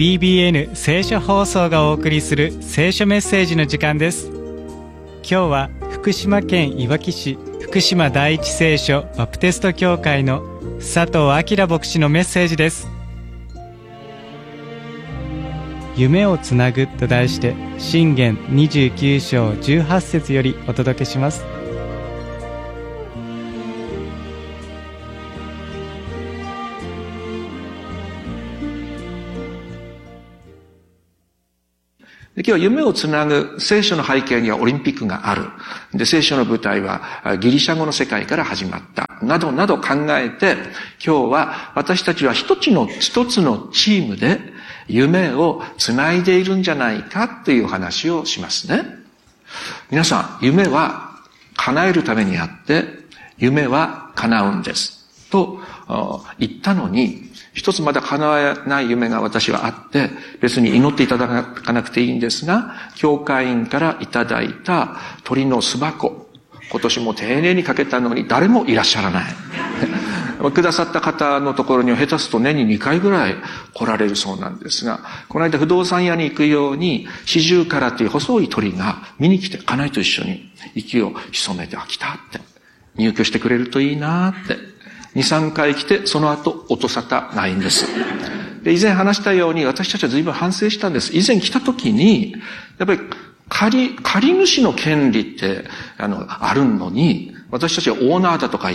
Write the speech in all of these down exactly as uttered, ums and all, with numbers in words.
ビービーエヌ 聖書放送がお送りする聖書メッセージの時間です。今日は福島県いわき市福島第一聖書バプテスト教会の佐藤明牧師のメッセージです。夢をつなぐと題して箴言にじゅうきゅう章じゅうはち節よりお届けします。 今日は夢をつなぐ聖書の背景にはオリンピックがある。で、聖書の舞台はギリシャ語の世界から始まった。などなど考えて、今日は私たちは一つの、一つのチームで夢をつないでいるんじゃないかという話をしますね。皆さん、夢は叶えるためにあって、夢は叶うんです。と言ったのに、一つまだ叶わない夢が私はあって、別に祈っていただかなくていいんですが、教会員からいただいた鳥の巣箱、今年も丁寧にかけたのに誰もいらっしゃらない。くださった方のところには下手すると年ににかいぐらい来られるそうなんですが、この間不動産屋に行くように、四十からという細い鳥が見に来て、家内と一緒に息を潜めて、あ、来たって、入居してくれるといいなって、二、三回来て、その後、音沙汰ないんです。で、以前話したように、私たちは随分反省したんです。以前来た時に、やっぱり、借り、借り主の権利って、あの、あるのに、私たちはオーナーだとか言って、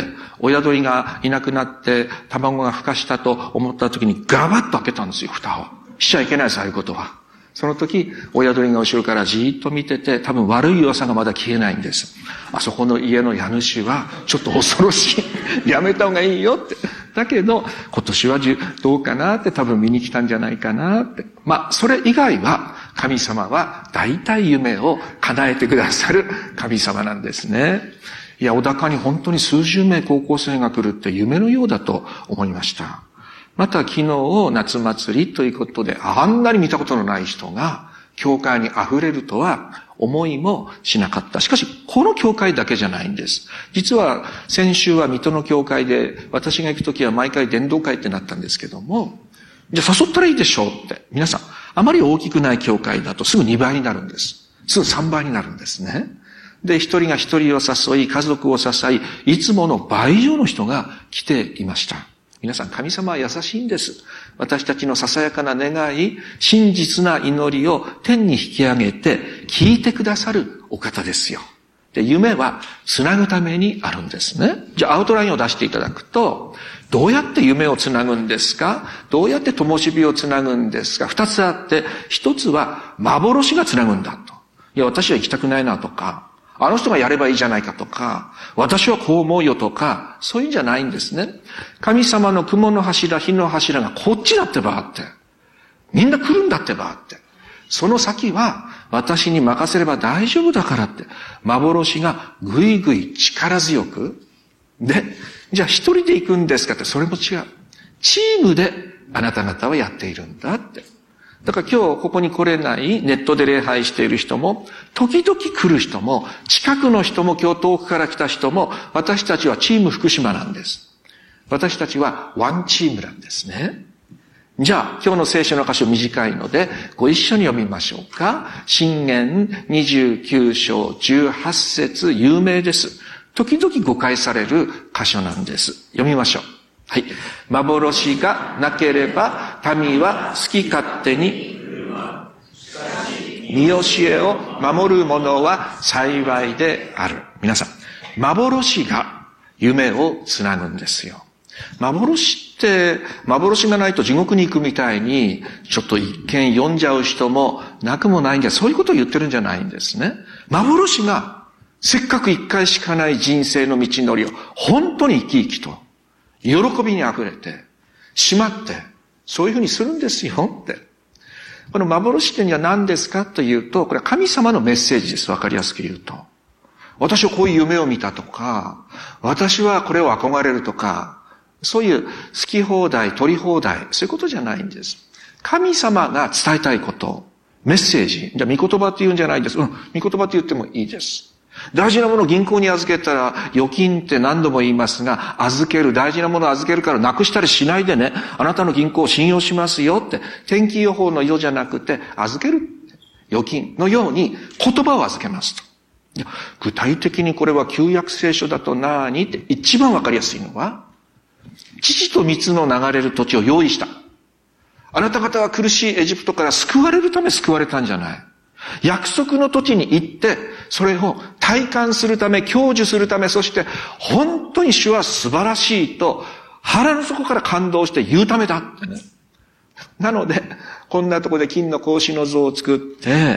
親鳥がいなくなって、卵が孵化したと思った時に、ガバッと開けたんですよ、蓋を。しちゃいけないです、ああいうことは。その時、親鳥が後ろからじーっと見てて、多分悪い噂がまだ消えないんです。あそこの家の家主は、ちょっと恐ろしい。やめた方がいいよって。だけど、今年はどうかなって多分見に来たんじゃないかなって。まあ、それ以外は、神様は大体夢を叶えてくださる神様なんですね。いや、小高に本当に数十名高校生が来るって夢のようだと思いました。また昨日夏祭りということで、あんなに見たことのない人が教会に溢れるとは思いもしなかった。しかし、この教会だけじゃないんです。実は先週は水戸の教会で、私が行くときは毎回伝道会ってなったんですけども、じゃあ誘ったらいいでしょうって。皆さん、あまり大きくない教会だとすぐにばいになるんです。すぐさんばいになるんですね。で、一人が一人を誘い、家族を支え、いつもの倍以上の人が来ていました。皆さん、神様は優しいんです。私たちのささやかな願い、真実な祈りを天に引き上げて聞いてくださるお方ですよ。で、夢はつなぐためにあるんですね。じゃあアウトラインを出していただくと、どうやって夢をつなぐんですか？どうやって灯火をつなぐんですか？二つあって、一つは幻がつなぐんだと。いや、私は行きたくないなとか、あの人がやればいいじゃないかとか、私はこう思うよとか、そういうんじゃないんですね。神様の雲の柱、火の柱がこっちだってばって。みんな来るんだってばって。その先は私に任せれば大丈夫だからって。幻がぐいぐい力強く。で、じゃあ一人で行くんですかって、それも違う。チームであなた方はやっているんだって。だから今日ここに来れないネットで礼拝している人も、時々来る人も、近くの人も今日遠くから来た人も、私たちはチーム福島なんです。私たちはワンチームなんですね。じゃあ今日の聖書の箇所短いので、ご一緒に読みましょうか。箴言にじゅうきゅう章じゅうはち節、有名です。時々誤解される箇所なんです。読みましょう。はい。幻がなければ民は好き勝手に見教えを守る者は幸いである。皆さん、幻が夢をつなぐんですよ。幻って、幻がないと地獄に行くみたいに、ちょっと一見読んじゃう人もなくもないんで、そういうことを言ってるんじゃないんですね。幻が、せっかく一回しかない人生の道のりを、本当に生き生きと、喜びに溢れて、しまって、そういうふうにするんですよって。この幻ってには何ですかというと、これは神様のメッセージです。わかりやすく言うと。私はこういう夢を見たとか、私はこれを憧れるとか、そういう好き放題、取り放題、そういうことじゃないんです。神様が伝えたいこと、メッセージ。じゃあ、御言葉って言うんじゃないです。うん、御言葉って言ってもいいです。 大事なものを銀行に預けたら、預金って何度も言いますが、預ける、大事なものを預けるからなくしたりしないでね、あなたの銀行を信用しますよって、天気予報のよじゃなくて、預ける、預金のように言葉を預けますと。いや、具体的にこれは旧約聖書だと何って一番わかりやすいのは、乳と蜜の流れる土地を用意した。あなた方は苦しいエジプトから救われるため救われたんじゃない。約束の土地に行って、それを体感するため、享受するため、そして本当に主は素晴らしいと腹の底から感動して言うためだってね。なので、こんなとこで金の格子の像を作って、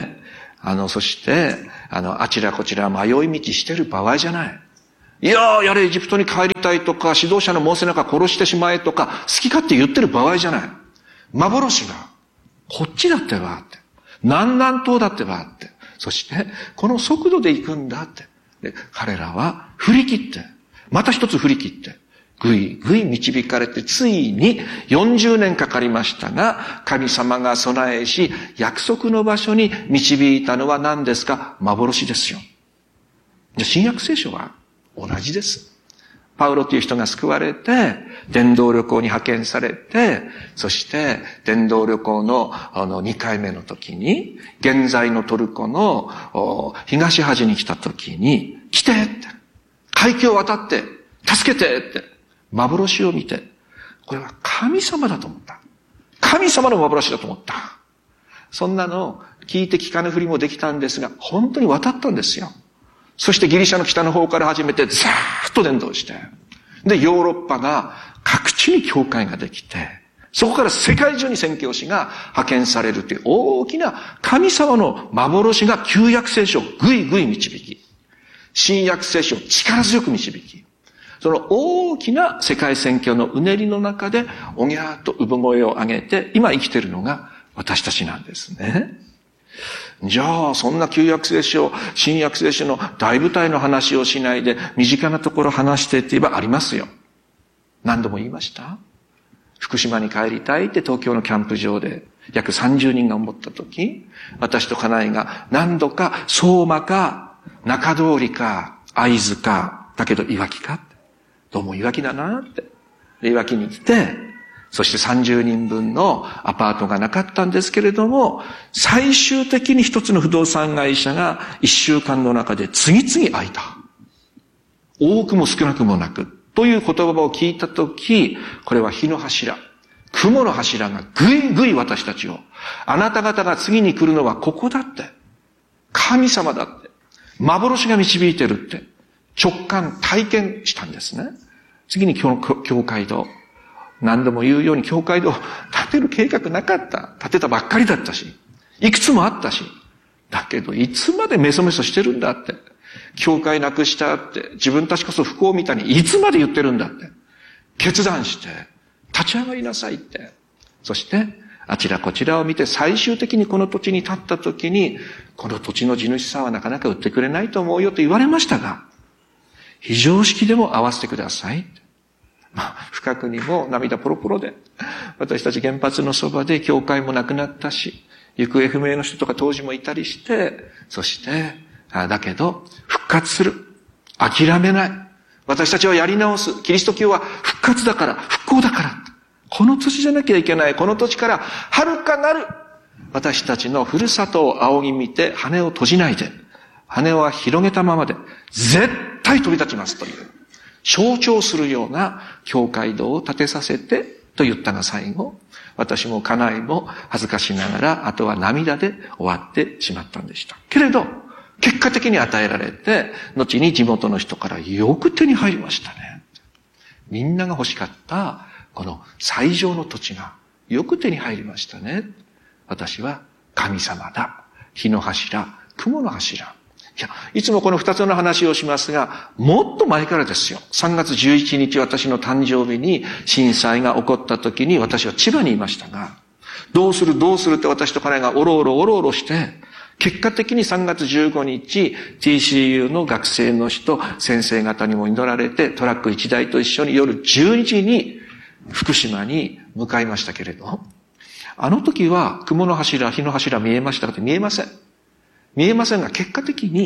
あの、そして、あの、あちらこちら迷い道してる場合じゃない。いやー、やれエジプトに帰りたいとか、指導者のモーセなんか殺してしまえとか、好き勝手言ってる場合じゃない。幻が、こっちだってばって。南南東だってばって。そして、この速度で行くんだって。で、彼らは振り切って、また一つ振り切って、ぐいぐい導かれて、ついによんじゅうねんかかりましたが、神様が備えし、約束の場所に導いたのは何ですか？幻ですよ。新約聖書は同じです。パウロという人が救われて、伝道旅行に派遣されて、そして伝道旅行のあのにかいめの時に、現在のトルコの東端に来た時に、来てって、海峡を渡って、助けてって、幻を見て、これは神様だと思った。神様の幻だと思った。そんなのを聞いて聞かぬふりもできたんですが、本当に渡ったんですよ。そしてギリシャの北の方から始めて、ザーッと伝道して、で、ヨーロッパが各地に教会ができて、そこから世界中に宣教師が派遣されるという大きな神様の幻が旧約聖書をぐいぐい導き、新約聖書を力強く導き、その大きな世界宣教のうねりの中で、おぎゃーっと産声を上げて、今生きているのが私たちなんですね。じゃあ、そんな旧約聖書、新約聖書の大舞台の話をしないで、身近なところ話してって言えばありますよ。何度も言いました。福島に帰りたいって東京のキャンプ場で約さんじゅうにんが思ったとき、私と家内が何度か相馬か、中通りか、会津か、だけどいわきか。どうもいわきだなって。で、いわきに来て、そしてさんじゅうにんぶんのアパートがなかったんですけれども、最終的に一つの不動産会社が一週間の中で次々空いた。多くも少なくもなく。という言葉を聞いたとき、これは火の柱、雲の柱がぐいぐい私たちを、あなた方が次に来るのはここだって。神様だって。幻が導いてるって。直感、体験したんですね。次に教会堂。何度も言うように教会堂建てる計画なかった。建てたばっかりだったし。いくつもあったし。だけど、いつまでメソメソしてるんだって。教会なくしたって。自分たちこそ不幸みたいにいつまで言ってるんだって。決断して、立ち上がりなさいって。そして、あちらこちらを見て最終的にこの土地に立った時に、この土地の地主さんはなかなか売ってくれないと思うよと言われましたが、非常識でも合わせてください。まあ、不覚にも涙ポロポロで、私たち原発のそばで教会もなくなったし、行方不明の人とか当時もいたりして、そして、だけど、復活する。諦めない。私たちはやり直す。キリスト教は復活だから、復興だから。この土地じゃなきゃいけない。この土地から、遥かなる。私たちのふるさとを仰ぎ見て、羽を閉じないで。羽は広げたままで、絶対飛び立ちますという。象徴するような教会堂を建てさせてと言ったが最後、私も家内も恥ずかしながら、あとは涙で終わってしまったんでした。けれど、結果的に与えられて、後に地元の人からよく手に入りましたね。みんなが欲しかった、この最上の土地がよく手に入りましたね。私は神様だ。火の柱、雲の柱。いや、いつもこの二つの話をしますが、もっと前からですよ。さんがつじゅういちにち私の誕生日に震災が起こった時に私は千葉にいましたが、どうするどうするって私と彼がおろおろおろおろして、結果的にさんがつじゅうごにち ティーシーユー の学生の人、先生方にも祈られてトラックいちだいと一緒に夜じゅうにじに福島に向かいましたけれど、あの時は雲の柱、火の柱見えましたかって見えません。見えませんが、結果的に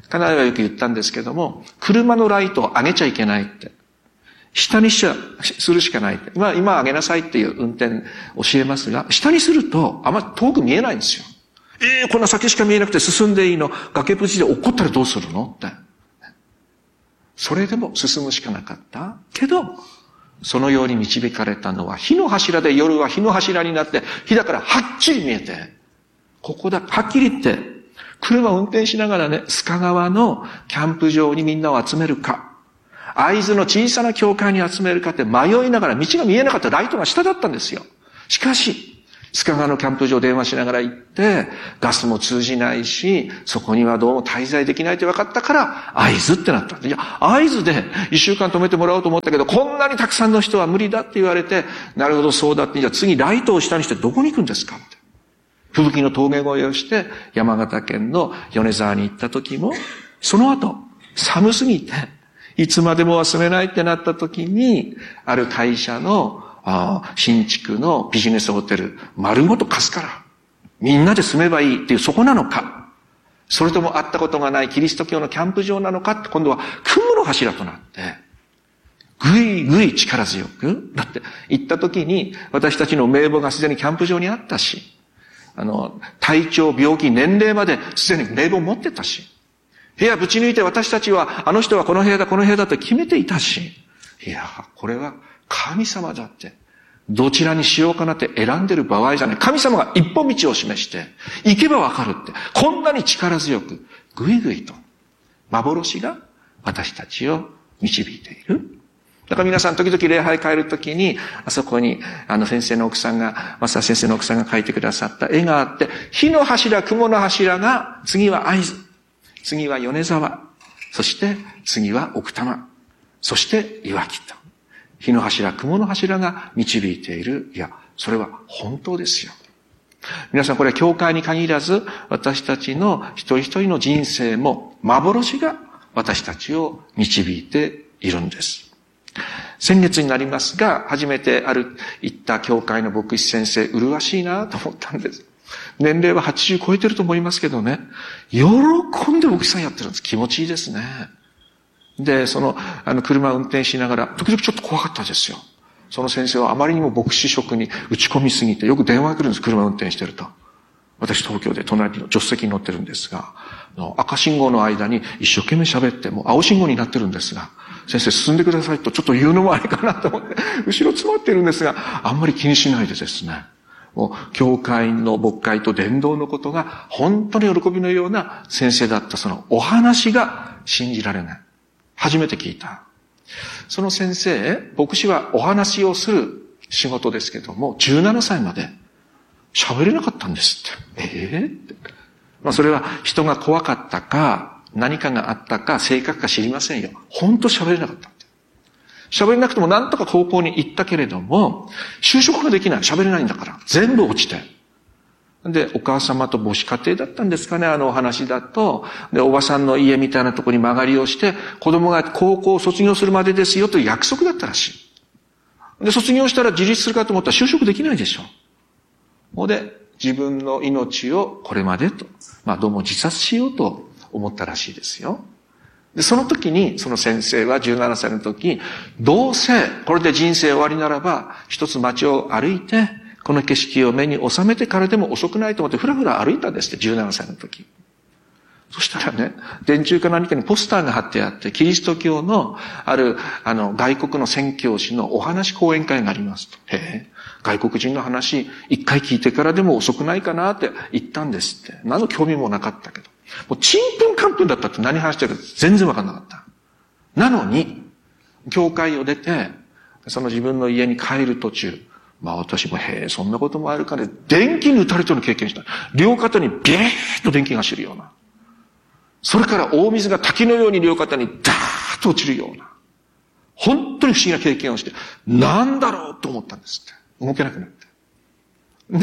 家内はよく言ったんですけども、車のライトを上げちゃいけないって。下にしちゃ、するしかないって。まあ今上げなさいっていう運転教えますが、下にするとあんまり遠く見えないんですよ。ええー、こんな先しか見えなくて進んでいいの？崖っぷちで落っこったらどうするのって。それでも進むしかなかった。けど、そのように導かれたのは、火の柱で夜は火の柱になって、火だからはっきり見えて、ここだ、はっきり言って、車を運転しながらね、須賀川のキャンプ場にみんなを集めるか、会津の小さな教会に集めるかって迷いながら道が見えなかったライトが下だったんですよ。しかし、須賀川のキャンプ場電話しながら行って、ガスも通じないし、そこにはどうも滞在できないって分かったから、会津ってなったんで、いや、会津で一週間止めてもらおうと思ったけど、こんなにたくさんの人は無理だって言われて、なるほどそうだって、じゃあ次ライトを下にしてどこに行くんですかって。吹雪の峠越えをして、山形県の米沢に行った時も、その後、寒すぎて、いつまでも住めないってなった時に、ある会社のああ新築のビジネスホテル、丸ごと貸すから、みんなで住めばいいっていうそこなのか、それとも会ったことがないキリスト教のキャンプ場なのかって今度は雲の柱となって、ぐいぐい力強く、だって行った時に私たちの名簿がすでにキャンプ場にあったし、あの、体調、病気、年齢まですでに名簿を持ってたし、部屋ぶち抜いて私たちは、あの人はこの部屋だ、この部屋だって決めていたし、いや、これは神様だって、どちらにしようかなって選んでる場合じゃない。神様が一本道を示して、行けばわかるって、こんなに力強く、ぐいぐいと、幻が私たちを導いている。だから皆さん時々礼拝帰るときに、あそこに、あの先生の奥さんが、増田先生の奥さんが描いてくださった絵があって、火の柱、雲の柱が、次は会津、次は米沢、そして次は奥多摩、そしていわきと。火の柱、雲の柱が導いている。いや、それは本当ですよ。皆さんこれは教会に限らず、私たちの一人一人の人生も幻が私たちを導いているんです。先月になりますが、初めてある行った教会の牧師先生、麗しいなと思ったんです。年齢ははちじゅう超えてると思いますけどね、喜んで牧師さんやってるんです。気持ちいいですね。で、その、あの、車を運転しながら、時々ちょっと怖かったですよ。その先生はあまりにも牧師職に打ち込みすぎて、よく電話が来るんです、車を運転してると。私、東京で隣の助手席に乗ってるんですが、赤信号の間に一生懸命喋って、もう青信号になってるんですが、先生進んでくださいとちょっと言うのもあれかなと思って、後ろ詰まってるんですが、あんまり気にしないでですね、もう、教会の牧会と伝道のことが本当に喜びのような先生だったそのお話が信じられない。初めて聞いた。その先生、牧師はお話をする仕事ですけども、じゅうななさいまで喋れなかったんですって。ええー、って。まあそれは人が怖かったか、何かがあったか、性格か知りませんよ。本当喋れなかった。喋れなくても何とか高校に行ったけれども、就職ができない。喋れないんだから。全部落ちて。で、お母様と母子家庭だったんですかね、あのお話だと。で、おばさんの家みたいなところに曲がりをして、子供が高校を卒業するまでですよという約束だったらしい。で、卒業したら自立するかと思ったら就職できないでしょ。ほんで、自分の命をこれまでと、まあどうも自殺しようと思ったらしいですよ。で、その時に、その先生はじゅうななさいの時、どうせこれで人生終わりならば、一つ街を歩いて、この景色を目に収めてからでも遅くないと思ってふらふら歩いたんですって、じゅうななさいの時。そしたらね、電柱か何かにポスターが貼ってあって、キリスト教のある、あの、外国の宣教師のお話講演会がありますと。へえ、外国人の話、一回聞いてからでも遅くないかなって言ったんですって。何の興味もなかったけど。もう、ちんぷんかんぷんだったって何話してるか全然わかんなかった。なのに、教会を出て、その自分の家に帰る途中、まあ私も、へえ、そんなこともあるから、電気に打たれたのを経験した。両肩にビーッと電気が走るような。それから大水が滝のように両肩にダーッと落ちるような。本当に不思議な経験をして、なんだろうと思ったんですって。動けなくなって。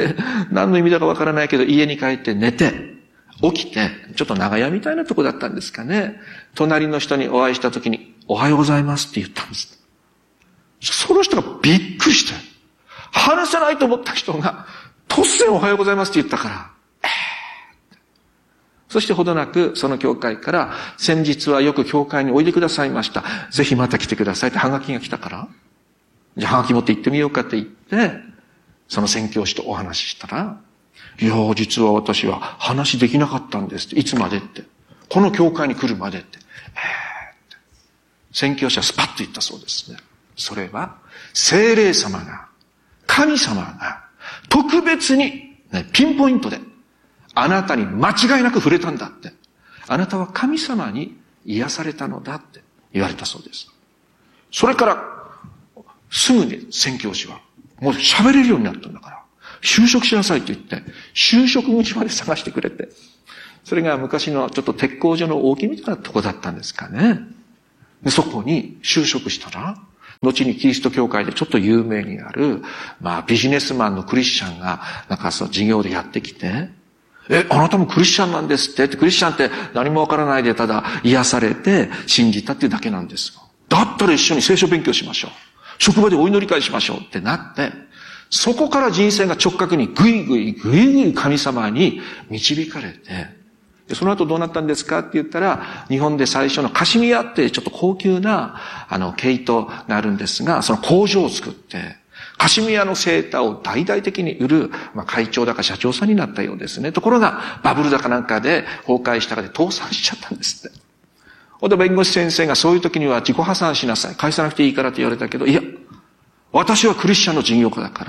で、何の意味だかわからないけど、家に帰って寝て、起きて、ちょっと長屋みたいなとこだったんですかね。隣の人にお会いしたときに、おはようございますって言ったんです。その人がびっくりして、話せないと思った人が、突然おはようございますって言ったから、えー、 そしてほどなくその教会から、先日はよく教会においでくださいました。ぜひまた来てくださいってハガキが来たから、じゃあハガキ持って行ってみようかって言って、その宣教師とお話ししたら、いやー実は私は話できなかったんですって。いつまでって。この教会に来るまでって。えーって。宣教師はスパッと言ったそうですね。それは、聖霊様が、神様が、特別に、ね、ピンポイントで、あなたに間違いなく触れたんだって。あなたは神様に癒されたのだって言われたそうです。それから、すぐに宣教師は、もう喋れるようになったんだから、就職しなさいって言って、就職口まで探してくれて、それが昔のちょっと鉄工所の大きみたいなとこだったんですかね。でそこに就職したら、後にキリスト教会でちょっと有名になる、まあビジネスマンのクリスチャンが、なんかその事業でやってきて、え、あなたもクリスチャンなんですってって、クリスチャンって何もわからないでただ癒されて信じたっていうだけなんですよ。だったら一緒に聖書勉強しましょう。職場でお祈り会しましょうってなって、そこから人生が直角にぐいぐいぐいぐい神様に導かれて、でその後どうなったんですかって言ったら、日本で最初のカシミヤってちょっと高級なあの毛糸があるんですが、その工場を作って、カシミヤのセーターを大々的に売る、まあ、会長だか社長さんになったようですね。ところがバブルだかなんかで崩壊したかで倒産しちゃったんですって。ほんで弁護士先生がそういう時には自己破産しなさい。返さなくていいからって言われたけど、いや、私はクリスチャンの事業家だから、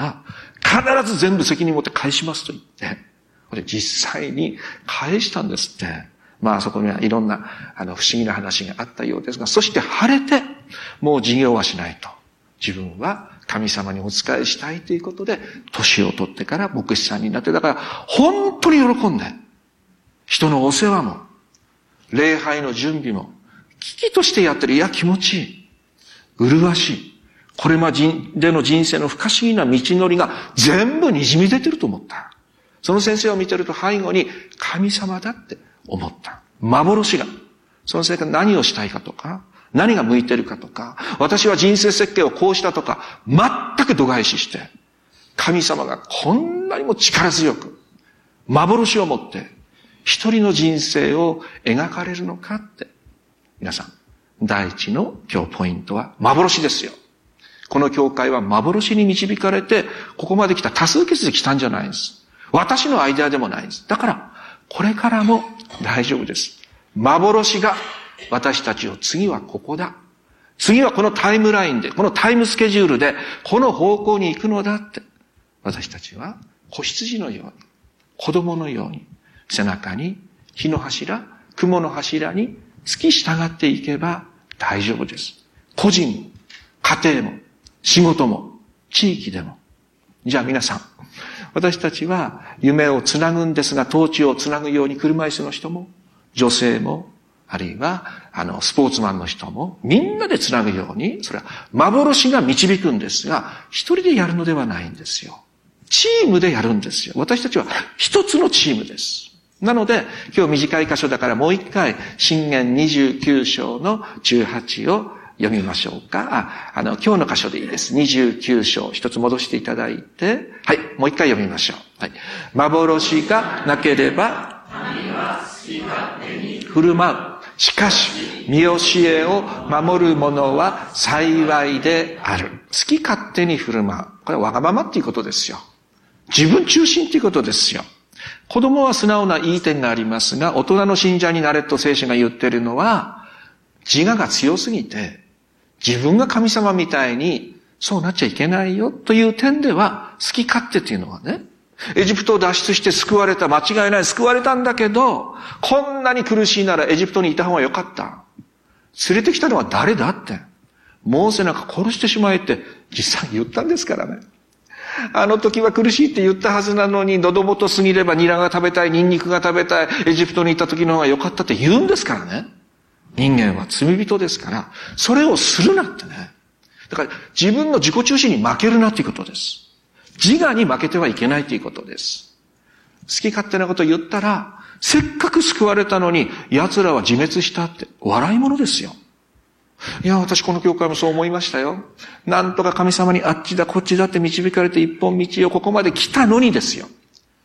必ず全部責任持って返しますと言って、これ実際に返したんですって。まあそこにはいろんなあの不思議な話があったようですが、そして晴れて、もう事業はしないと。自分は神様にお仕えしたいということで、年を取ってから牧師さんになって、だから本当に喜んで、人のお世話も、礼拝の準備も、危機としてやってる。いや、気持ちいい。麗しい。これまでの人生の不可思議な道のりが全部滲み出てると思った。その先生を見てると背後に神様だって思った。幻が。その先生が何をしたいかとか、何が向いてるかとか、私は人生設計をこうしたとか、全く度外視して、神様がこんなにも力強く、幻を持って、一人の人生を描かれるのかって。皆さん、第一の今日ポイントは幻ですよ。この教会は幻に導かれて、ここまで来た多数決で来たんじゃないんです。私のアイデアでもないんです。だから、これからも大丈夫です。幻が私たちを次はここだ。次はこのタイムラインで、このタイムスケジュールで、この方向に行くのだって。私たちは子羊のように、子供のように、背中に火の柱、雲の柱に突き従っていけば大丈夫です。個人も、家庭も、仕事も、地域でも。じゃあ皆さん、私たちは夢をつなぐんですが、統治をつなぐように車椅子の人も、女性も、あるいは、あの、スポーツマンの人も、みんなでつなぐように、それは幻が導くんですが、一人でやるのではないんですよ。チームでやるんですよ。私たちは一つのチームです。なので、今日短い箇所だからもう一回、箴言にじゅうきゅう章のじゅうはちを読みましょうか。あ、あの、今日の箇所でいいです。にじゅうきゅう章、一つ戻していただいて、はい、もう一回読みましょう。はい。幻がなければ、神は好き勝手に振る舞う。しかし、見教えを守る者は幸いである。好き勝手に振る舞う。これはわがままっていうことですよ。自分中心っていうことですよ。子供は素直ないい点がありますが、大人の信者になれと聖書が言ってるのは、自我が強すぎて、自分が神様みたいにそうなっちゃいけないよという点では、好き勝手っていうのはね、エジプトを脱出して救われた、間違いない、救われたんだけど、こんなに苦しいならエジプトにいた方がよかった。連れてきたのは誰だって。モーセなんか殺してしまえって実際言ったんですからね。あの時は苦しいって言ったはずなのに、喉元過ぎればニラが食べたい、ニンニクが食べたい、エジプトに行った時の方が良かったって言うんですからね。人間は罪人ですから、それをするなってね。だから自分の自己中心に負けるなっていうことです。自我に負けてはいけないということです。好き勝手なことを言ったら、せっかく救われたのに、奴らは自滅したって笑い物ですよ。いや、私この教会もそう思いましたよ。なんとか神様にあっちだこっちだって導かれて一本道をここまで来たのにですよ。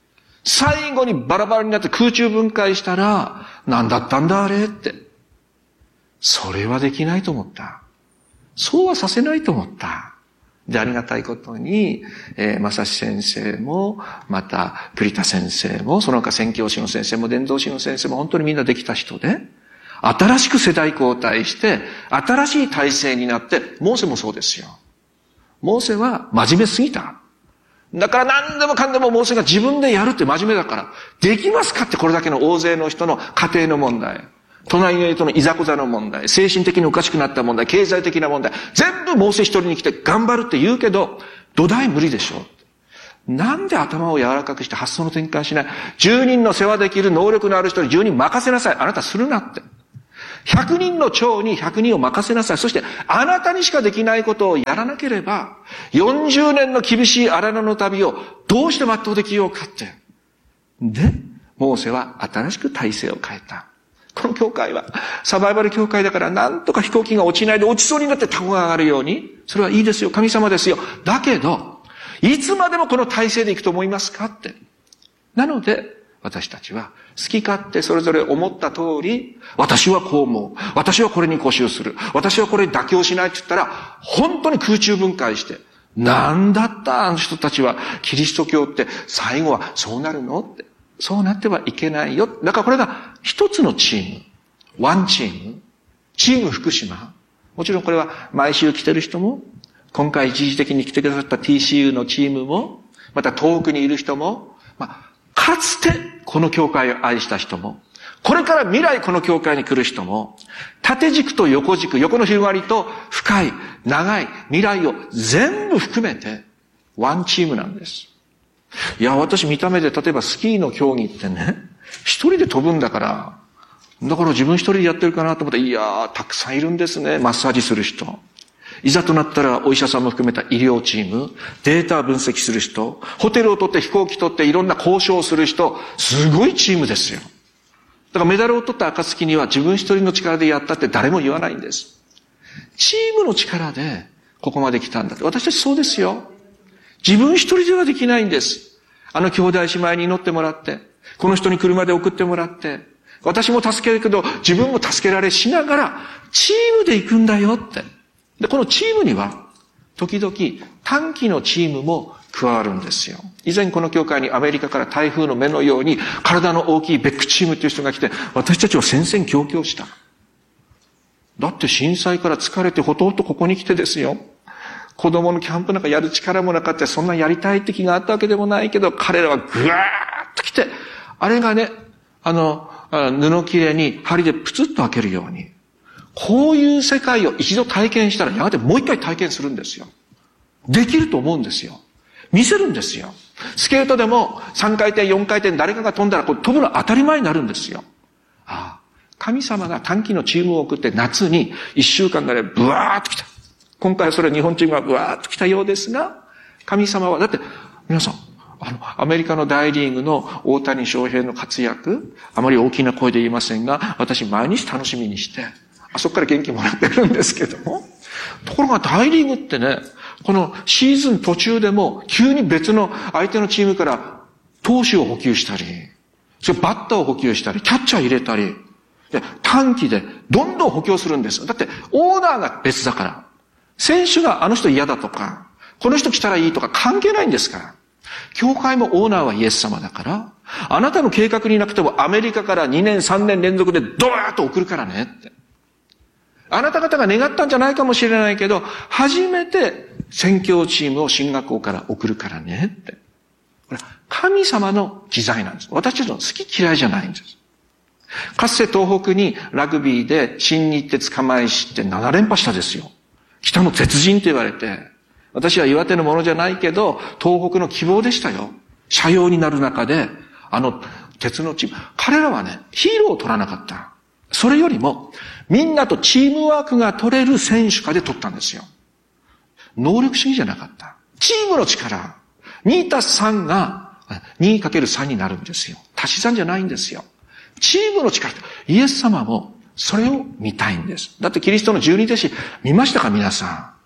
最後にバラバラになって空中分解したら、何だったんだあれって。それはできないと思った。そうはさせないと思った。で、ありがたいことに、えー、正志先生も、また、栗田先生も、その他宣教師の先生も、伝道師の先生も、本当にみんなできた人で、新しく世代交代して、新しい体制になって、モーセもそうですよ。モーセは真面目すぎた。だから何でもかんでもモーセが自分でやるって真面目だから、できますかってこれだけの大勢の人の家庭の問題。隣の人のいざこざの問題、精神的におかしくなった問題、経済的な問題、全部モーセ一人に来て頑張るって言うけど、土台無理でしょ。なんで頭を柔らかくして発想の転換しない？じゅうにんの世話できる能力のある人にじゅうにん任せなさい。あなたするなって。ひゃくにんの長にひゃくにんを任せなさい。そしてあなたにしかできないことをやらなければ、よんじゅうねんの厳しい荒野の旅をどうして全うできようかって。で、モーセは新しく体制を変えた。この教会はサバイバル教会だからなんとか飛行機が落ちないで落ちそうになってタコが上がるように、それはいいですよ。神様ですよ。だけど、いつまでもこの体制でいくと思いますかって。なので、私たちは好き勝手それぞれ思った通り、私はこう思う。私はこれに固執する。私はこれに妥協しないって言ったら、本当に空中分解して、なんだったあの人たちは、キリスト教って最後はそうなるのって。そうなってはいけないよ。だからこれが一つのチーム。ワンチーム。チーム福島。もちろんこれは毎週来てる人も、今回一時的に来てくださった ティーシーユー のチームも、また遠くにいる人も、まあ、かつてこの教会を愛した人も、これから未来この教会に来る人も、縦軸と横軸、横の広がりと深い、長い未来を全部含めて、ワンチームなんです。いや、私見た目で、例えばスキーの競技ってね、一人で飛ぶんだから、だから自分一人でやってるかなと思って、いやー、たくさんいるんですね。マッサージする人。いざとなったらお医者さんも含めた医療チーム、データ分析する人、ホテルを取って飛行機取っていろんな交渉をする人、すごいチームですよ。だからメダルを取った暁には自分一人の力でやったって誰も言わないんです。チームの力でここまで来たんだって。私たちそうですよ。自分一人ではできないんです。あの兄弟姉妹に祈ってもらって、この人に車で送ってもらって、私も助けるけど自分も助けられしながらチームで行くんだよって。で、このチームには時々短期のチームも加わるんですよ。以前この教会にアメリカから台風の目のように体の大きいベックチームという人が来て、私たちは戦々恐々した。だって震災から疲れてほとんどここに来てですよ。子供のキャンプなんかやる力もなかった、そんなやりたいって気があったわけでもないけど、彼らはぐわーっと来て、あれがね、あの、布切れに針でプツッと開けるように、こういう世界を一度体験したら、やがてもう一回体験するんですよ。できると思うんですよ。見せるんですよ。スケートでもさんかい転、よんかい転、誰かが飛んだらこれ飛ぶの当たり前になるんですよ。ああ、神様が短期のチームを送って夏にいっしゅうかんぐらいブワーッと来た。今回はそれ日本チームがブワーッと来たようですが、神様は、だって皆さん、あの、アメリカの大リーグの大谷翔平の活躍、あまり大きな声で言いませんが、私毎日楽しみにして、あそこから元気もらってるんですけども。ところが大リーグってね、このシーズン途中でも急に別の相手のチームから投手を補給したり、それバッターを補給したり、キャッチャー入れたり、で短期でどんどん補強するんです。だってオーナーが別だから。選手があの人嫌だとか、この人来たらいいとか関係ないんですから。教会もオーナーはイエス様だから、あなたの計画になくてもアメリカからにねんさんねん連続でドワーッと送るからねって。あなた方が願ったんじゃないかもしれないけど、初めて宣教チームを進学校から送るからねって。これ神様の自在なんです。私たちの好き嫌いじゃないんです。かつて東北にラグビーで新日鉄釜石ってなな連覇したですよ。北の鉄人って言われて、私は岩手のものじゃないけど、東北の希望でしたよ。社用になる中で、あの鉄のチーム。彼らはね、ヒーローを取らなかった。それよりも、みんなとチームワークが取れる選手化で取ったんですよ。能力主義じゃなかった。チームの力。にたすさんが にかけるさん になるんですよ。足し算じゃないんですよ。チームの力。イエス様もそれを見たいんです。だってキリストの十二弟子見ましたか皆さん。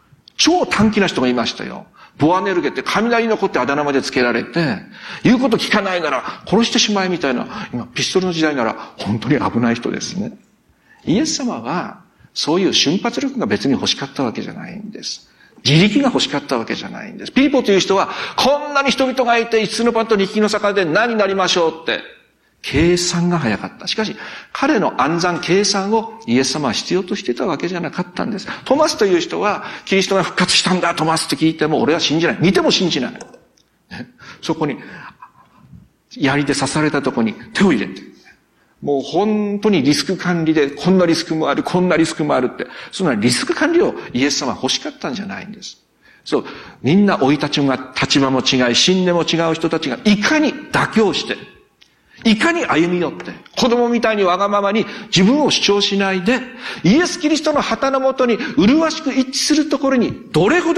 超短気な人がいましたよ。ボアネルゲって雷の子ってあだ名までつけられて、言うこと聞かないなら殺してしまえみたいな、今ピストルの時代なら本当に危ない人ですね。イエス様はそういう瞬発力が別に欲しかったわけじゃないんです。自力が欲しかったわけじゃないんです。ピーポという人はこんなに人々がいて五つのパンと二匹の魚で何になりましょうって計算が早かった。しかし彼の暗算計算をイエス様は必要としてたわけじゃなかったんです。トマスという人はキリストが復活したんだトマスって聞いても俺は信じない。見ても信じない。ね、そこに槍で刺されたところに手を入れてもう本当にリスク管理でこんなリスクもあるこんなリスクもあるってそんなリスク管理をイエス様は欲しかったんじゃないんです。そうみんな生い立ちが立場も違い信念も違う人たちがいかに妥協していかに歩み寄って、子供みたいにわがままに自分を主張しないで、イエス・キリストの旗のもとに麗しく一致するところにどれほど